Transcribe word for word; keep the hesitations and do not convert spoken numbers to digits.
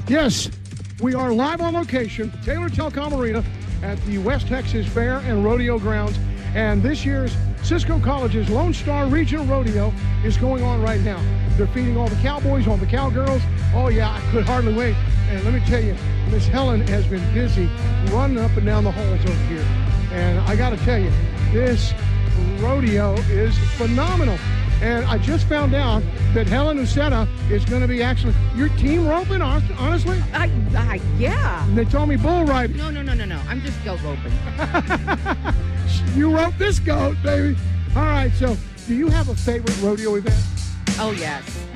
Yes, we are live on location, Taylor Telecom Arena at the West Texas Fair and Rodeo Grounds. And this year's Cisco College's Lone Star Regional Rodeo is going on right now. They're feeding all the cowboys, all the cowgirls. Oh yeah, I could hardly wait. And let me tell you, Miss Helen has been busy running up and down the halls over here. And I got to tell you, this rodeo is phenomenal. And I just found out that Helen Uceta is going to be actually your team roping, hon- honestly? I, I, yeah. They told me bull riding. No, no, no, no, no. I'm just goat roping. You rope this goat, baby. All right, so do you have a favorite rodeo event? Oh, yes.